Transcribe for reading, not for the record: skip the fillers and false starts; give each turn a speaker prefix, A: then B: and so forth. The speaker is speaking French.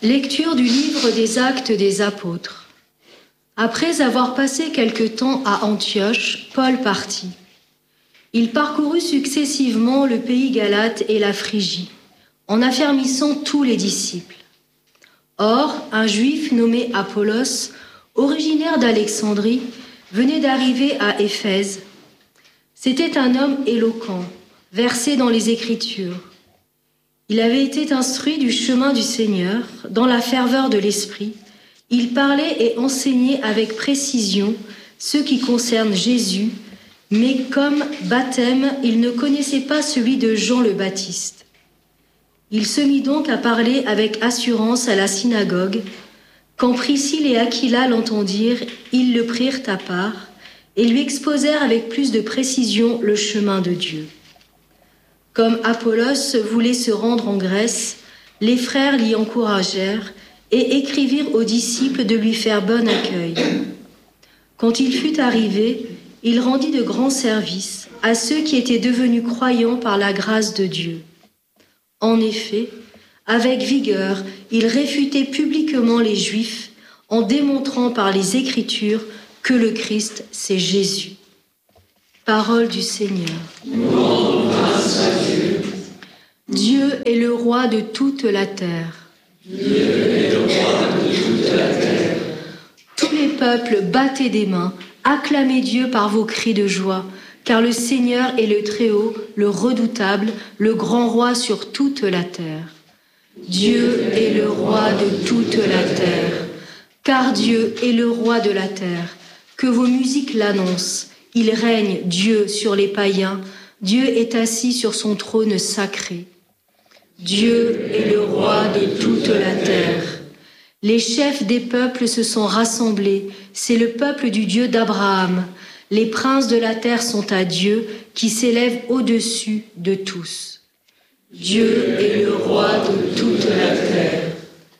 A: Lecture du livre des Actes des Apôtres. Après avoir passé quelque temps à Antioche, Paul partit. Il parcourut successivement le pays galate et la Phrygie, en affermissant tous les disciples. Or, un juif nommé Apollos, originaire d'Alexandrie, venait d'arriver à Éphèse. C'était un homme éloquent, versé dans les Écritures. Il avait été instruit du chemin du Seigneur, dans la ferveur de l'esprit. Il parlait et enseignait avec précision ce qui concerne Jésus, mais comme baptême, il ne connaissait pas celui de Jean le Baptiste. Il se mit donc à parler avec assurance à la synagogue. Quand Priscille et Aquila l'entendirent, ils le prirent à part et lui exposèrent avec plus de précision le chemin de Dieu. Comme Apollos voulait se rendre en Grèce, les frères l'y encouragèrent et écrivirent aux disciples de lui faire bon accueil. Quand il fut arrivé, il rendit de grands services à ceux qui étaient devenus croyants par la grâce de Dieu. En effet, avec vigueur, il réfutait publiquement les Juifs en démontrant par les Écritures que le Christ, c'est Jésus. Parole du Seigneur.
B: Grâce à Dieu.
A: Dieu est le roi de toute la terre.
B: Dieu est le roi de toute la terre.
A: Tous les peuples, battez des mains, acclamez Dieu par vos cris de joie, car le Seigneur est le Très-Haut, le redoutable, le grand roi sur toute la terre. Dieu est le roi de toute la terre, car Dieu est le roi de la terre. Que vos musiques l'annoncent. Il règne, Dieu, sur les païens. Dieu est assis sur son trône sacré. Dieu est le roi de toute la terre. Les chefs des peuples se sont rassemblés. C'est le peuple du Dieu d'Abraham. Les princes de la terre sont à Dieu, qui s'élève au-dessus de tous.
B: Dieu est le roi de toute la terre.